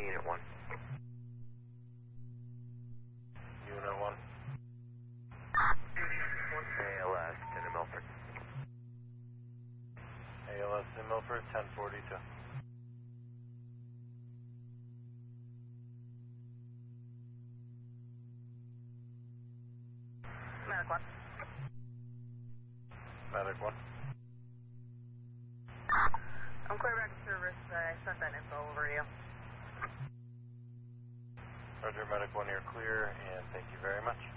Unit 1. Unit 1. ALS, 10 in Milford. ALS in Milford, 1042. Medic 1. Medic 1. I'm clear back to service. I sent that info over to you. Roger, Medic 1, you're clear, and thank you very much.